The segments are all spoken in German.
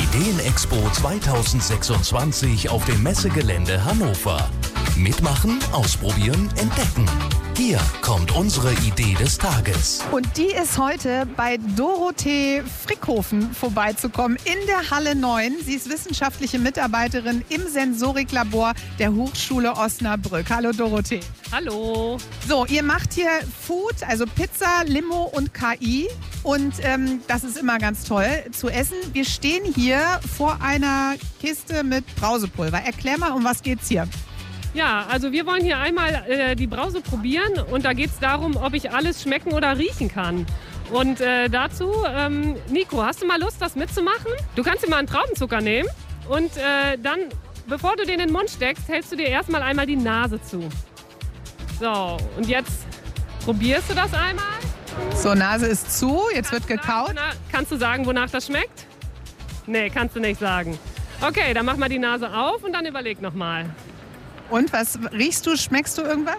Ideenexpo 2026 auf dem Messegelände Hannover. Mitmachen, ausprobieren, entdecken. Hier kommt unsere Idee des Tages. Und die ist heute bei Dorothee Frickhofen vorbeizukommen in der Halle 9. Sie ist wissenschaftliche Mitarbeiterin im Sensoriklabor der Hochschule Osnabrück. Hallo Dorothee. Hallo. So, ihr macht hier Food, also Pizza, Limo und KI. Und das ist immer ganz toll zu essen. Wir stehen hier vor einer Kiste mit Brausepulver. Erklär mal, um was geht's hier? Ja, also wir wollen hier einmal die Brause probieren und da geht es darum, ob ich alles schmecken oder riechen kann. Und dazu, Nico, hast du mal Lust, das mitzumachen? Du kannst dir mal einen Traubenzucker nehmen und dann, bevor du den in den Mund steckst, hältst du dir erstmal einmal die Nase zu. So, und jetzt probierst du das einmal. So, Nase ist zu, jetzt wird gekaut. Kannst du sagen, wonach das schmeckt? Nee, kannst du nicht sagen. Okay, dann mach mal die Nase auf und dann überleg nochmal. Und was riechst du? Schmeckst du irgendwas?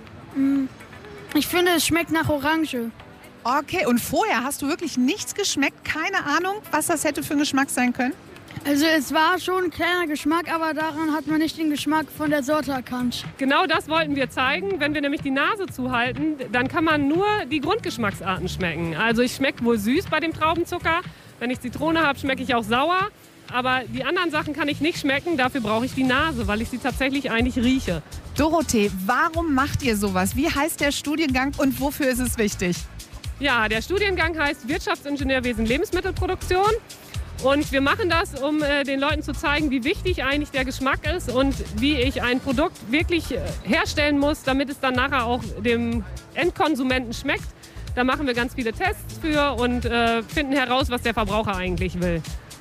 Ich finde, es schmeckt nach Orange. Okay, und vorher hast du wirklich nichts geschmeckt? Keine Ahnung, was das hätte für ein Geschmack sein können? Also es war schon ein kleiner Geschmack, aber daran hat man nicht den Geschmack von der Sorte erkannt. Genau das wollten wir zeigen. Wenn wir nämlich die Nase zuhalten, dann kann man nur die Grundgeschmacksarten schmecken. Also ich schmecke wohl süß bei dem Traubenzucker. Wenn ich Zitrone habe, schmecke ich auch sauer. Aber die anderen Sachen kann ich nicht schmecken, dafür brauche ich die Nase, weil ich sie tatsächlich eigentlich rieche. Dorothee, warum macht ihr sowas? Wie heißt der Studiengang und wofür ist es wichtig? Ja, der Studiengang heißt Wirtschaftsingenieurwesen Lebensmittelproduktion. Und wir machen das, um den Leuten zu zeigen, wie wichtig eigentlich der Geschmack ist und wie ich ein Produkt wirklich herstellen muss, damit es dann nachher auch dem Endkonsumenten schmeckt. Da machen wir ganz viele Tests für und finden heraus, was der Verbraucher eigentlich will.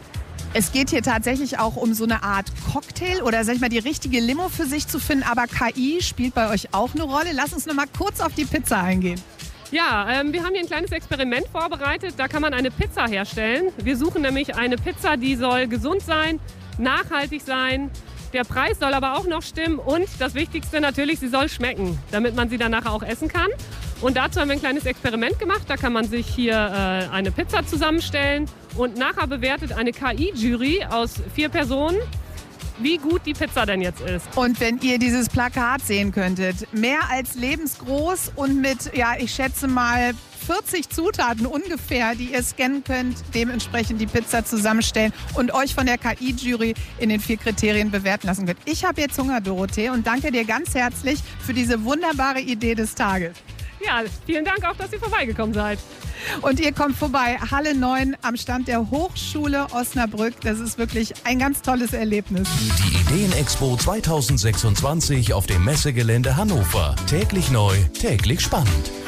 Es geht hier tatsächlich auch um so eine Art Cocktail oder sag ich mal die richtige Limo für sich zu finden, aber KI spielt bei euch auch eine Rolle. Lass uns noch mal kurz auf die Pizza eingehen. Ja, wir haben hier ein kleines Experiment vorbereitet. Da kann man eine Pizza herstellen. Wir suchen nämlich eine Pizza, die soll gesund sein, nachhaltig sein. Der Preis soll aber auch noch stimmen und das Wichtigste natürlich, sie soll schmecken, damit man sie dann nachher auch essen kann. Und dazu haben wir ein kleines Experiment gemacht. Da kann man sich hier eine Pizza zusammenstellen und nachher bewertet eine KI-Jury aus 4 Personen, wie gut die Pizza denn jetzt ist. Und wenn ihr dieses Plakat sehen könntet, mehr als lebensgroß und mit, ja, ich schätze mal 40 Zutaten ungefähr, die ihr scannen könnt, dementsprechend die Pizza zusammenstellen und euch von der KI-Jury in den 4 Kriterien bewerten lassen könnt. Ich habe jetzt Hunger, Dorothee, und danke dir ganz herzlich für diese wunderbare Idee des Tages. Ja, vielen Dank auch, dass ihr vorbeigekommen seid. Und ihr kommt vorbei, Halle 9 am Stand der Hochschule Osnabrück. Das ist wirklich ein ganz tolles Erlebnis. Die Ideenexpo 2026 auf dem Messegelände Hannover. Täglich neu, täglich spannend.